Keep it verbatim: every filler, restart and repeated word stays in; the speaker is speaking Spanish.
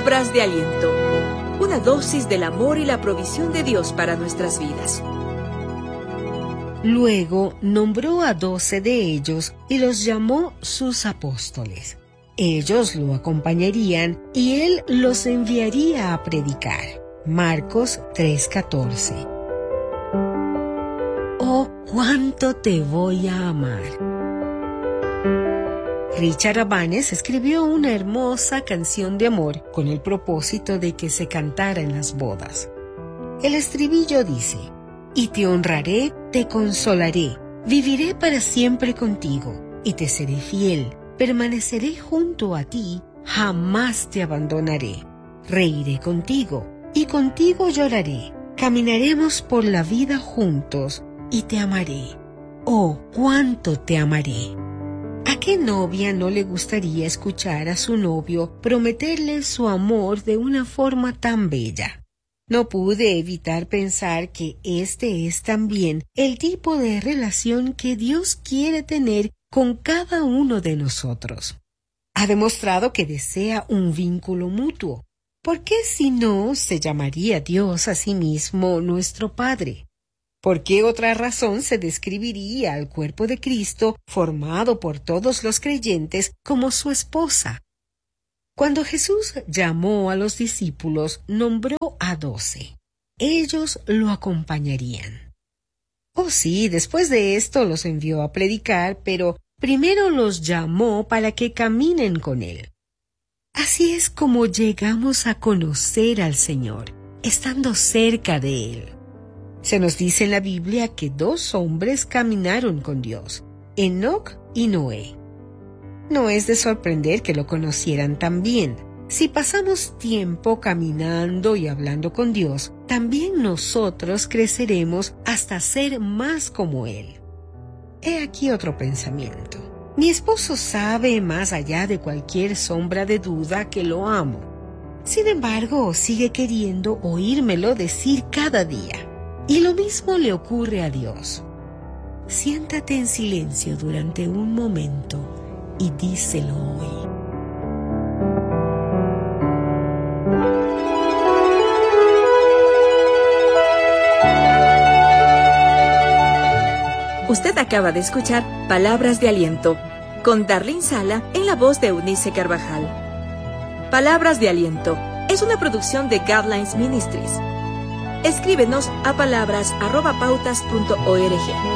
Palabras de aliento, una dosis del amor y la provisión de Dios para nuestras vidas. Luego nombró a doce de ellos y los llamó sus apóstoles. Ellos lo acompañarían y él los enviaría a predicar. Marcos tres catorce. Oh, cuánto te voy a amar. Richard Abanes escribió una hermosa canción de amor con el propósito de que se cantara en las bodas. El estribillo dice: y te honraré, te consolaré, viviré para siempre contigo, y te seré fiel, permaneceré junto a ti, jamás te abandonaré. Reiré contigo, y contigo lloraré, caminaremos por la vida juntos, y te amaré. Oh, cuánto te amaré. ¿A qué novia no le gustaría escuchar a su novio prometerle su amor de una forma tan bella? No pude evitar pensar que este es también el tipo de relación que Dios quiere tener con cada uno de nosotros. Ha demostrado que desea un vínculo mutuo. ¿Por qué si no se llamaría Dios a sí mismo nuestro Padre? ¿Por qué otra razón se describiría al cuerpo de Cristo, formado por todos los creyentes, como su esposa? Cuando Jesús llamó a los discípulos, nombró a doce. Ellos lo acompañarían. Oh sí, después de esto los envió a predicar, pero primero los llamó para que caminen con él. Así es como llegamos a conocer al Señor, estando cerca de él. Se nos dice en la Biblia que dos hombres caminaron con Dios, Enoc y Noé. No es de sorprender que lo conocieran tan bien. Si pasamos tiempo caminando y hablando con Dios, también nosotros creceremos hasta ser más como Él. He aquí otro pensamiento. Mi esposo sabe más allá de cualquier sombra de duda que lo amo. Sin embargo, sigue queriendo oírmelo decir cada día. Y lo mismo le ocurre a Dios. Siéntate en silencio durante un momento y díselo hoy. Usted acaba de escuchar Palabras de Aliento con Darlene Sala en la voz de Eunice Carvajal. Palabras de Aliento es una producción de Guidelines Ministries. Escríbenos a palabras arroba pautas punto org.